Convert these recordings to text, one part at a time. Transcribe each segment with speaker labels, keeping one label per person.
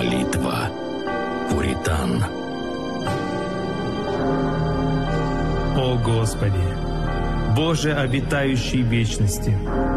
Speaker 1: Молитва пуритан.
Speaker 2: О Господи, Боже, обитающий в вечности,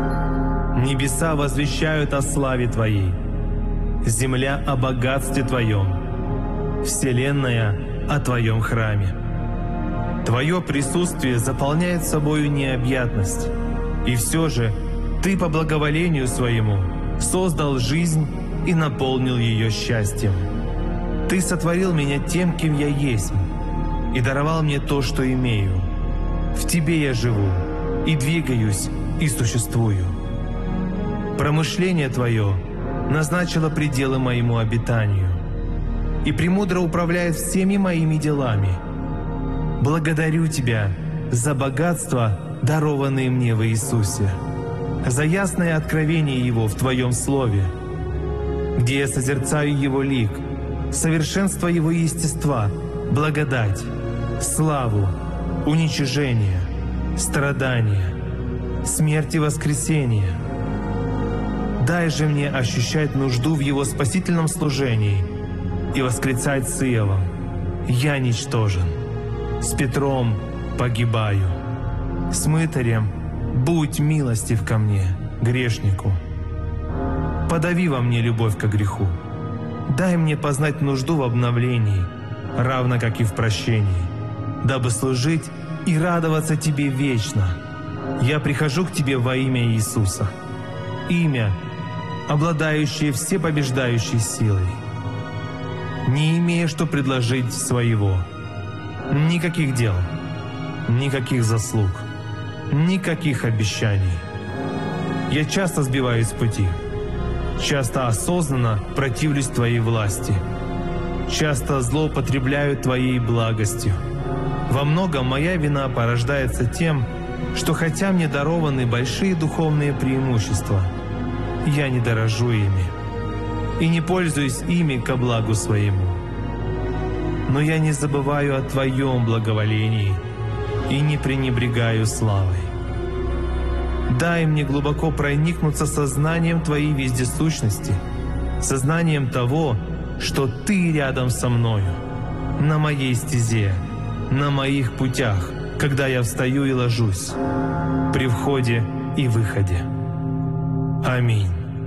Speaker 2: небеса возвещают о славе Твоей, земля о богатстве Твоем, вселенная о Твоем храме. Твое присутствие заполняет собою необъятность, и все же Ты по благоволению Своему создал жизнь и наполнил ее счастьем. Ты сотворил меня тем, кем я есть, и даровал мне то, что имею. В Тебе я живу, и двигаюсь, и существую. Промышление Твое назначило пределы моему обитанию и премудро управляет всеми моими делами. Благодарю Тебя за богатство, дарованное мне в Иисусе, за ясное откровение Его в Твоем Слове, где я созерцаю Его лик, совершенство Его естества, благодать, славу, уничижение, страдания, смерть и воскресение. Дай же мне ощущать нужду в Его спасительном служении и восклицать с Иовом: «Я ничтожен, с Петром погибаю, с мытарем будь милостив ко мне, грешнику». Подави во мне любовь ко греху. Дай мне познать нужду в обновлении, равно как и в прощении, дабы служить и радоваться Тебе вечно. Я прихожу к Тебе во имя Иисуса, имя, обладающее всепобеждающей силой, не имея что предложить своего, никаких дел, никаких заслуг, никаких обещаний. Я часто сбиваюсь с пути, часто осознанно противлюсь Твоей власти, часто злоупотребляю Твоей благостью. Во многом моя вина порождается тем, что хотя мне дарованы большие духовные преимущества, я не дорожу ими и не пользуюсь ими ко благу своему. Но я не забываю о Твоем благоволении и не пренебрегаю славой. Дай мне глубоко проникнуться сознанием Твоей вездесущности, сознанием того, что Ты рядом со мною, на моей стезе, на моих путях, когда я встаю и ложусь, при входе и выходе. Аминь.